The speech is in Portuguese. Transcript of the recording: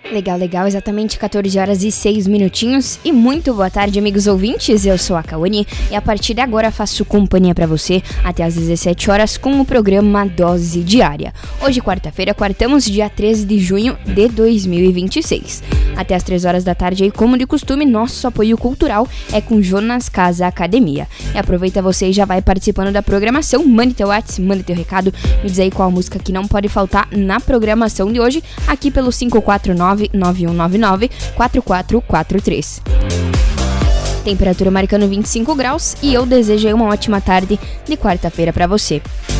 Legal, legal, exatamente 14 horas e 6 minutinhos. E muito boa tarde, amigos ouvintes, eu sou a Kawane e a partir de agora faço companhia pra você até às 17 horas com o programa Dose Diária. Hoje, quarta-feira, quartamos dia 13 de junho de 2026. Até às 3 horas da tarde, aí, como de costume, nosso apoio cultural é com Jonas Casa Academia. E aproveita você e já vai participando da programação, mande teu WhatsApp, mande teu recado, me diz aí qual música que não pode faltar na programação de hoje, aqui pelo 549-9199-4443. Temperatura marcando 25 graus e eu desejo aí uma ótima tarde de quarta-feira pra você.